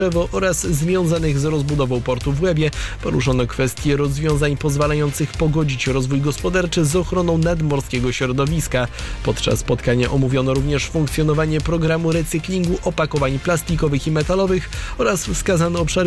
oraz związanych z rozbudową portu w Łebie. Poruszono kwestie rozwiązań pozwalających pogodzić rozwój gospodarczy z ochroną nadmorskiego środowiska. Podczas spotkania omówiono również funkcjonowanie programu recyklingu opakowań plastikowych i metalowych oraz wskazano obszary